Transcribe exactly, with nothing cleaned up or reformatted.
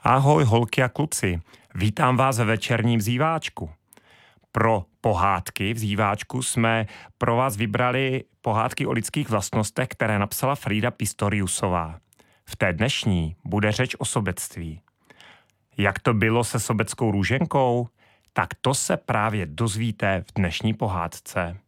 Ahoj holky a kluci, vítám vás ve večerním vzýváčku. Pro pohádky v vzýváčku jsme pro vás vybrali pohádky o lidských vlastnostech, které napsala Frida Pistoriusová. V té dnešní bude řeč o sobectví. Jak to bylo se sobeckou růženkou? Tak to se právě dozvíte v dnešní pohádce.